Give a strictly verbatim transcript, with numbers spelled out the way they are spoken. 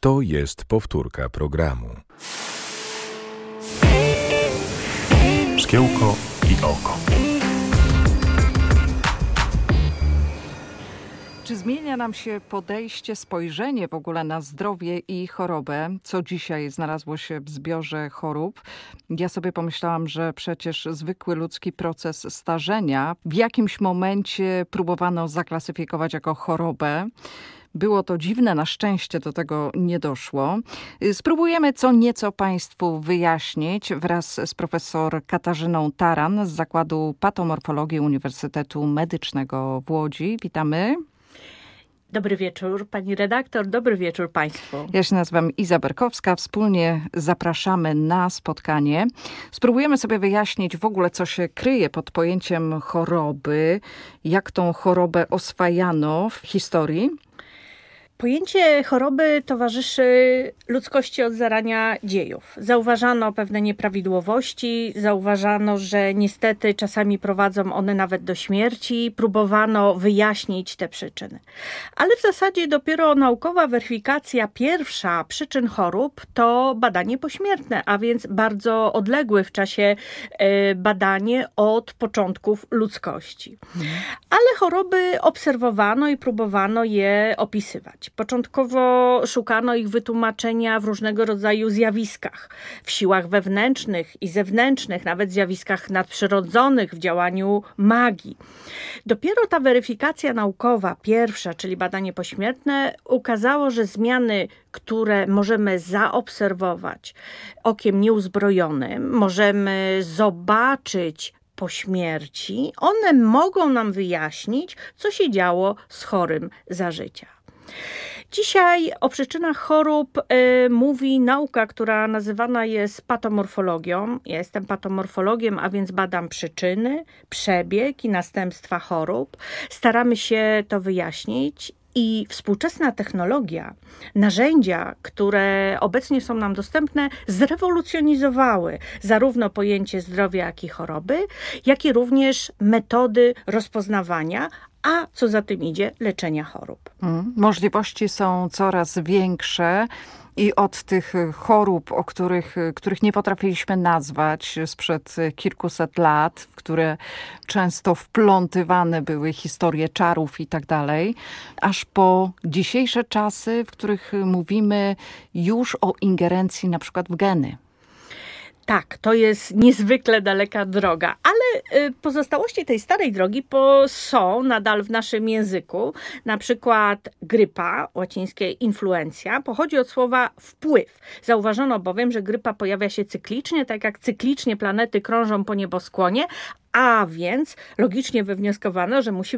To jest powtórka programu. Szkiełko i oko. Czy zmienia nam się podejście, spojrzenie w ogóle na zdrowie i chorobę? Co dzisiaj znalazło się w zbiorze chorób? Ja sobie pomyślałam, że przecież zwykły ludzki proces starzenia w jakimś momencie próbowano zaklasyfikować jako chorobę. Było to dziwne, na szczęście do tego nie doszło. Spróbujemy co nieco Państwu wyjaśnić wraz z profesor Katarzyną Taran z Zakładu Patomorfologii Uniwersytetu Medycznego w Łodzi. Witamy. Dobry wieczór, pani redaktor, dobry wieczór państwu. Ja się nazywam Iza Berkowska, wspólnie zapraszamy na spotkanie. Spróbujemy sobie wyjaśnić w ogóle, co się kryje pod pojęciem choroby, jak tą chorobę oswajano w historii. Pojęcie choroby towarzyszy ludzkości od zarania dziejów. Zauważano pewne nieprawidłowości, zauważano, że niestety czasami prowadzą one nawet do śmierci, próbowano wyjaśnić te przyczyny. Ale w zasadzie dopiero naukowa weryfikacja pierwsza przyczyn chorób to badanie pośmiertne, a więc bardzo odległe w czasie badanie od początków ludzkości. Ale choroby obserwowano i próbowano je opisywać. Początkowo szukano ich wytłumaczenia w różnego rodzaju zjawiskach, w siłach wewnętrznych i zewnętrznych, nawet zjawiskach nadprzyrodzonych, w działaniu magii. Dopiero ta weryfikacja naukowa, pierwsza, czyli badanie pośmiertne, ukazało, że zmiany, które możemy zaobserwować okiem nieuzbrojonym, możemy zobaczyć po śmierci, one mogą nam wyjaśnić, co się działo z chorym za życia. Dzisiaj o przyczynach chorób y, mówi nauka, która nazywana jest patomorfologią. Ja jestem patomorfologiem, a więc badam przyczyny, przebieg i następstwa chorób. Staramy się to wyjaśnić. I współczesna technologia, narzędzia, które obecnie są nam dostępne, zrewolucjonizowały zarówno pojęcie zdrowia, jak i choroby, jak i również metody rozpoznawania, a co za tym idzie, leczenia chorób. Hmm. Możliwości są coraz większe. I od tych chorób, o których, których nie potrafiliśmy nazwać sprzed kilkuset lat, w które często wplątywane były historie czarów i tak dalej, aż po dzisiejsze czasy, w których mówimy już o ingerencji na przykład w geny. Tak, to jest niezwykle daleka droga, ale pozostałości tej starej drogi są nadal w naszym języku. Na przykład grypa, łacińskie influencja, pochodzi od słowa wpływ. Zauważono bowiem, że grypa pojawia się cyklicznie, tak jak cyklicznie planety krążą po nieboskłonie, a więc logicznie wywnioskowano, że musi